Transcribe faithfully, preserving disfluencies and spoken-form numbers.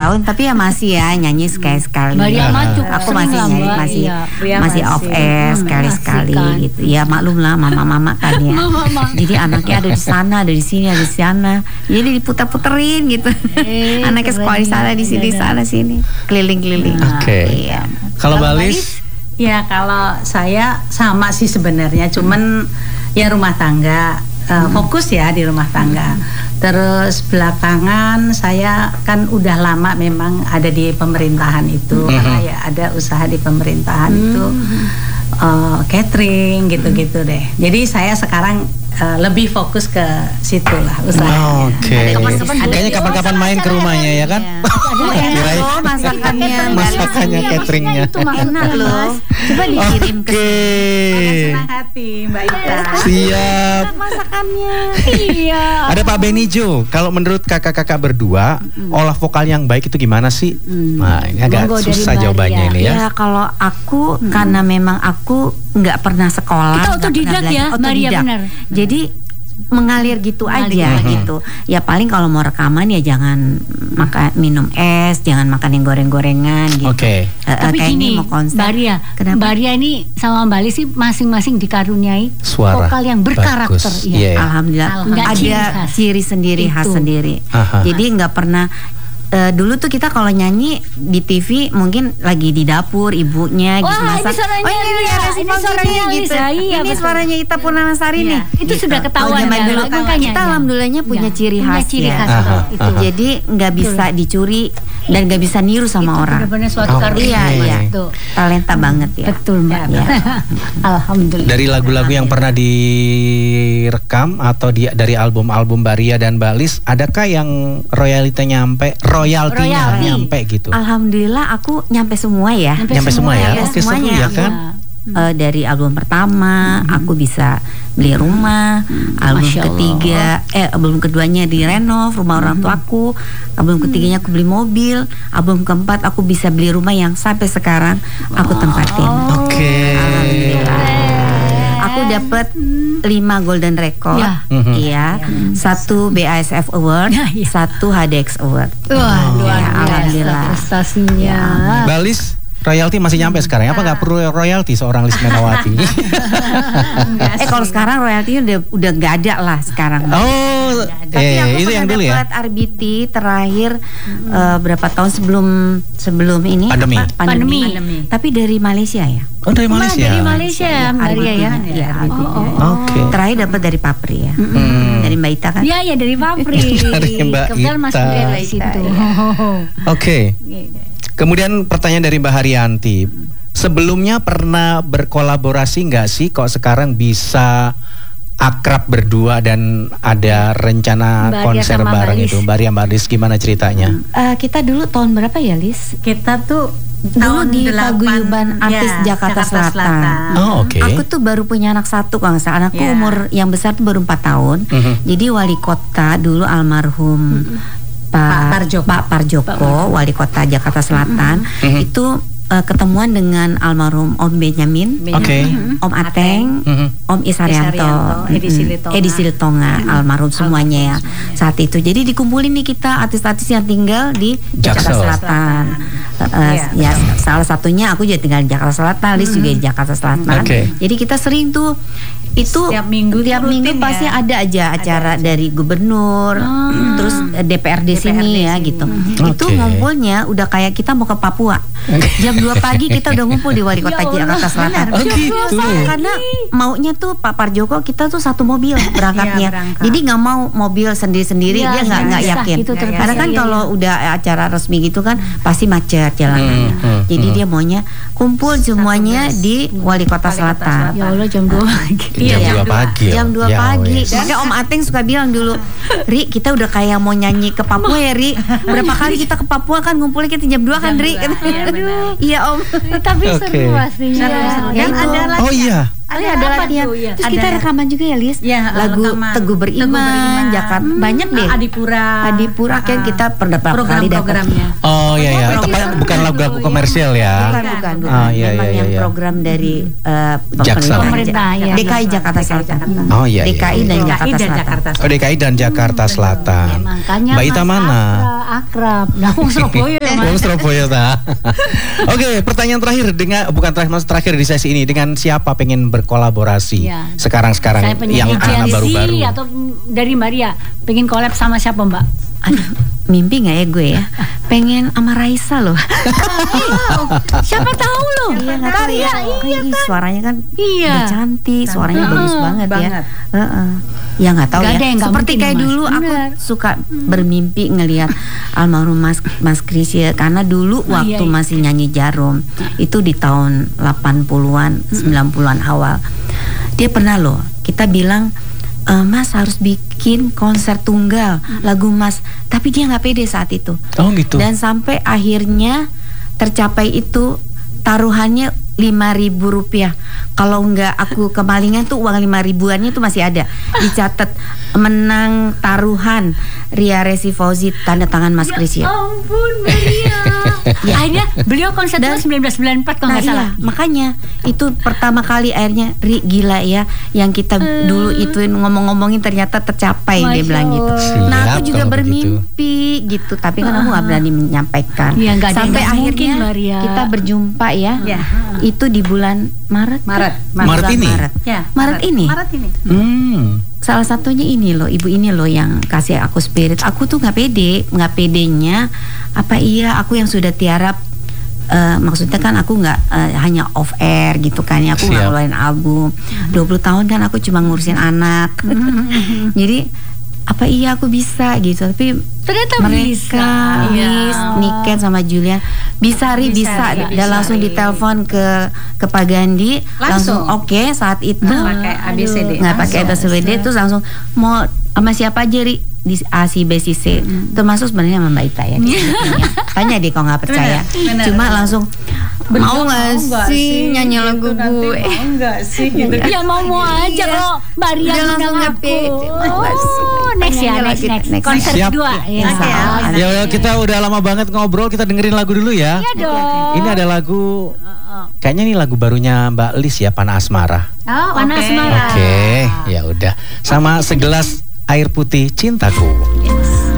tahun tapi ya masih ya nyanyi sekali-sekali. Maria Macu, aku masih nyanyi, masih iya. masih off air sekali-sekali kan. gitu. Ya maklum lah mama-mama kan ya. Mama. Jadi anaknya ada di sana, ada di sini, ada di sana. Jadi diputar-puterin gitu. Eh, anaknya sekolah di sana, di sini, di sana, sini, keliling-keliling. Oke. Okay. Iya. Kalau Balis? Ya kalau saya sama sih sebenarnya, cuman ya rumah tangga, uh, fokus ya di rumah tangga. Terus belakangan saya kan udah lama memang ada di pemerintahan itu, Mm-hmm. karena ya ada usaha di pemerintahan mm-hmm. itu uh, catering gitu-gitu deh. Jadi saya sekarang uh, lebih fokus ke situ lah usahanya. Oke. Okay. Kayaknya kapan-kapan main ke rumahnya ya kan? Kirain loh masakannya, masakannya, cateringnya. Itu enak loh. Coba dikirim ke Senang hati Mbak Ita. Siap. masakannya. Iya. Ada Pak Benijo. Kalau menurut kakak-kakak berdua, mm. olah vokal yang baik itu gimana sih? Mm. Nah, ini agak Monggo susah dari jawabannya Maria. ini ya. Ya kalau aku hmm. karena memang aku nggak pernah sekolah. Kita nggak otodidak pernah ya, belajar, Maria, otodidak. benar. Jadi mengalir gitu Mengalir. aja Hmm. gitu. Ya paling kalau mau rekaman ya jangan makan minum es, jangan makan yang goreng-gorengan gitu. Oke. Eh, eh, Tapi kayak gini, ini mau konser. Maria, Kenapa? Maria ini sama Mbak Lis sih masing-masing dikaruniai Suara vokal yang berkarakter. bagus. Iya. Iya. Alhamdulillah, Nggak ciri ada khas. ciri sendiri khas Itu. sendiri. Aha. Jadi nggak pernah. Uh, dulu tuh kita kalau nyanyi di T V mungkin lagi di dapur ibunya gitu Wah, ini masak. suaranya oh ini Lia, ada si ini Fauzi suaranya nih, gitu. Lisa, iya, ini betul. suaranya Ita Purnamasari Iya. nih. Itu sudah ketahuan Kalau zaman ya, dulu makanya kita ya. alhamdulillahnya punya Ya, ciri punya khas ciri ya. khas Aha, itu. aha. Jadi nggak bisa dicuri dan nggak bisa niru sama Itu orang. benar-benar suatu Oh, karunia. iya, iya. Itu. Talenta banget ya. Betul Mbak. Ya. Alhamdulillah. Dari lagu-lagu yang pernah direkam atau di, dari album-album Baria dan Balis, adakah yang royaltinya nyampe, royaltinya Royalti. nyampe gitu? Alhamdulillah aku nyampe semua ya. Nyampe Nyampe semua ya? Nyampe Oke, seru semuanya ya aku. kan? Eh, dari album pertama aku bisa beli rumah, album Masya Allah. ketiga eh album keduanya direnov rumah orang tuaku, album ketiganya aku beli mobil, album keempat aku bisa beli rumah yang sampai sekarang aku tempatin. Oke. Alhamdulillah. Aku dapat lima golden record, Ya. Mhm. iya, satu B A S F Award, Ya, ya. satu H D X Award. Wah, luar Ya, biasa alhamdulillah. prestasinya. Balis, royalti masih nyampe sekarang? Apa nggak perlu royalti seorang Lismenawati? Eh kalau sekarang royaltinya udah udah nggak ada lah sekarang. Oh, Tapi eh aku itu pernah yang dulu ya. dapat R B T terakhir eh, berapa tahun sebelum sebelum ini Pandemi. apa? Pandemi. Pandemi. Tapi dari Malaysia ya. Oh, dari Malah Malaysia. dari Malaysia, Maria ya. Maria. Ya, R B T. Oh, oh, oh. Oke. Terakhir dapat dari Papri ya. Hmm. Dari Mbak Ita kan. Iya, ya dari Papri. Dari Mbak Kebetulan Mas Ita. Ida di Mbak situ. Ita, ya. Oke. Kemudian pertanyaan dari Mbak Haryanti. Sebelumnya pernah berkolaborasi nggak sih? Kok sekarang bisa akrab berdua dan ada rencana Mbak Ria konser sama bareng Mbak Lis. itu? Mbak Ria, Mbak Lis, gimana ceritanya? Eh, kita dulu tahun berapa ya, Lis? Kita tuh Dulu tahun di delapan, Paguyuban Artis ya, Jakarta Selatan. Oh, oke. Aku tuh baru punya anak satu kalau nggak salah. Anakku Ya. umur yang besar tuh baru empat tahun. Mhm. Jadi wali kota dulu almarhum Pak, Pak Parjoko. Pak Parjoko, wali kota Jakarta Selatan, Mhm. itu eh, ketemuan dengan almarhum Om Benyamin, Oke. Om Ateng, Mhm. Om Isarianto, Isarianto, Edi Mm-mm. Silitonga. Edi Silitonga, almarhum semuanya ya saat itu. Jadi dikumpulin nih kita artis-artis yang tinggal di Jakarta Jaksel. Selatan. Eh, eh, Iya. ya salah satunya aku juga tinggal di Jakarta Selatan, Lis juga di Jakarta Selatan. Oke. Jadi kita sering tuh itu Setiap minggu tiap tuh minggu rutin pasti ya. ada aja acara aja. dari gubernur, terus eh, D P R D, D P R D sini ya sini. gitu. Oke. Itu ngumpulnya udah kayak kita mau ke Papua. Jam dua pagi kita udah ngumpul di wali kota Ya Allah, Jakarta Selatan. Oh, gitu. Karena maunya tuh Pak Parjoko kita tuh satu mobil berangkatnya. Iya, berangkat. Jadi nggak mau mobil sendiri-sendiri, Iya, dia nggak nggak susah yakin. gitu terbiasa. Karena kan Iya, kalau iya. udah acara resmi gitu kan pasti macet jalanannya. Hmm, hmm, Jadi hmm. dia maunya kumpul semuanya bus. di wali kota Wali Kota Selatan. Selatan. Ya Allah jam dua pagi. Jam Iya, dua pagi. Jam dua Ya pagi. wes. Makanya Om Ateng suka bilang dulu, Ri, kita udah kayak mau nyanyi ke Papua ya, Ri. Berapa kali kita ke Papua kan ngumpulnya kita jam dua kan, Jam Ri. dua, iya, benar. Iya, Om. Tapi Oke. seru pastinya. Seru, seru. Ya Dan itu. ada lagi Oh iya. Ada, Ada ada apa latihan. tuh, ya? Terus kita Ada. rekaman juga ya, Lis. Ya, Lagu rekaman. Teguh Beriman, Teguh Beriman. Jakarta. Hmm, Banyak deh. Adipura. Adipura kan Ah, kita pernah berapa kali dapat. program-programnya. Oh iya ya, itu Program. kan bukan lagu-lagu komersial Bukan, ya. bukan, bukan. Ah, iya, Memang iya, yang iya. program dari eh, Jaksa. Pemerintah, ya. D K I Jakarta D K I Selatan. Jakarta. Oh iya, iya, D K I iya. dan D K I Jakarta dan Selatan. Jakarta Oh D K I dan Jakarta Selatan. Ya, makanya Mbak Ita Mas mana? Akrab, akrab. Nah, wong Surabaya ya, Mas. Wong Surabaya ta. Oke, pertanyaan terakhir dengan bukan terakhir mas terakhir di sesi ini, dengan siapa pengen berkolaborasi Ya. sekarang-sekarang Saya penyanyi yang anak Gen Z baru-baru? atau dari Maria pengen collab sama siapa, Mbak? Aduh, mimpi nggak ya gue ya? Pengen sama Raisa loh. Siapa tahu loh. Iya nggak tahu ya. Iya, suaranya kan Iya. udah cantik, suaranya Cantik. bagus Heeh, banget, ya. banget. Heeh. Ya nggak tahu Nggak ya. ada yang nggak Seperti mungkin, kayak Mas. dulu aku Bener. suka bermimpi ngelihat almarhum Mas Mas Krisya, karena dulu Oh, waktu iya, iya. masih nyanyi Jarum itu di tahun delapan puluhan, sembilan puluhan awal. Dia pernah loh, kita bilang e, Mas harus bikin konser tunggal lagu Mas, tapi dia nggak pede saat itu. Oh gitu. Dan sampai akhirnya tercapai itu, taruhannya lima ribu rupiah. Kalau nggak aku kemalingan tuh uang lima ribuannya itu masih ada. Dicatat menang taruhan Ria Resi Fauzi tanda tangan Mas Krisya. Ampun, Maria. Ya. Akhirnya beliau konser Dan- tahun seribu sembilan ratus sembilan puluh empat kalau Nah nggak salah. iya, makanya itu pertama kali akhirnya Ri gila ya, yang kita dulu itu ngomong-ngomongin ternyata tercapai. Dia Masya bilang gitu. Allah. Nah aku Siap juga kalau bermimpi gitu, tapi kan aku nggak berani menyampaikan. Iya, nggak ada yang Sampai nggak akhirnya mungkin, Maria. kita berjumpa ya. Ya. Itu di bulan Maret. Maret. Maret Bulan ini? Maret. Ya, Maret ini. Maret ini. Hmm. Salah satunya ini loh, ibu ini loh yang kasih aku spirit. Aku tuh nggak pede, nggak pedenya. Apa iya aku yang sudah tiarap? eh, maksudnya kan aku nggak eh, hanya off air gitu kan ya. Aku nggak Siap. ngeluarin album. dua puluh tahun kan aku cuma ngurusin anak. Jadi apa iya aku bisa gitu, tapi Ternyata mereka bisa. Nis, Iya. Niken sama Julian bisa Ri bisa, Bisa, Ri, dan bisa, langsung Ri. ditelepon ke ke Pak Gandhi, langsung, Langsung. oke saat itu Nggak pakai A B C D. nggak pakai A B C D, terus langsung mau sama siapa aja Ri, di A C B C C, termasuk sebenarnya sama Mbak Ita ya. di sini ya. Tanya deh kalau nggak percaya. Benar, benar, Cuma benar. langsung mau nggak sih nyanyi Gitu, lagu nanti gue? mau nggak sih gitu. Ya mau mau aja Iya. kok Maria Udah langsung undang aku. nge-pede. Mau nggak sih? Oh, next ya, Pengen next lagi, next. next. Konser Siap. kedua. Ya. Insya Oke, Allah. oke. Ya udah, kita udah lama banget ngobrol, kita dengerin lagu dulu ya. Iya dong. Ini ada lagu, kayaknya ini lagu barunya Mbak Lis ya, Panah Asmara. Oh, Panas oke. marah. Oke, ya udah. Sama segelas air putih cintaku.